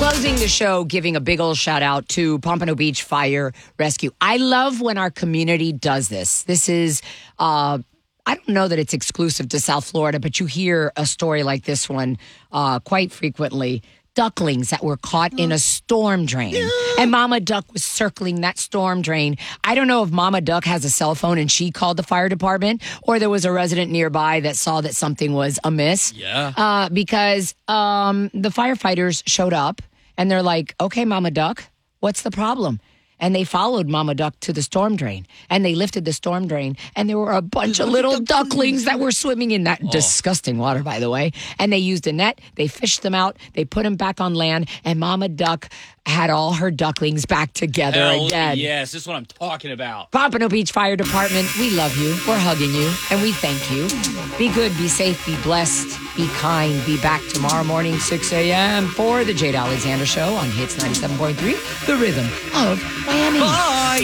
Closing the show, giving a big old shout out to Pompano Beach Fire Rescue. I love when our community does this. This is, I don't know that it's exclusive to South Florida, but you hear a story like this one quite frequently. Ducklings that were caught in a storm drain. And Mama Duck was circling that storm drain. I don't know if Mama Duck has a cell phone and she called the fire department, or there was a resident nearby that saw that something was amiss. Yeah. Because the firefighters showed up and they're like, okay, Mama Duck, what's the problem? And they followed Mama Duck to the storm drain, and they lifted the storm drain, and there were a bunch of little ducklings that were swimming in that disgusting water, by the way. And they used a net, they fished them out, they put them back on land, and Mama Duck had all her ducklings back together again. Yes, this is what I'm talking about. Pompano Beach Fire Department, we love you, we're hugging you, and we thank you. Be good, be safe, be blessed, be kind. Be back tomorrow morning, 6 a.m. for the Jade Alexander Show on Hits 97.3, The Rhythm of Miami. Bye.